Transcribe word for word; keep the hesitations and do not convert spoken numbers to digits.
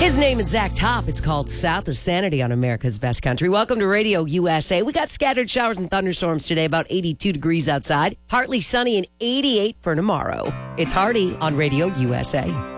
His name is Zach Top. It's called South of Sanity on America's Best Country. Welcome to Radio U S A. We got scattered showers and thunderstorms today, about eighty-two degrees outside. Partly sunny and eighty-eight for tomorrow. It's Hardy on Radio U S A.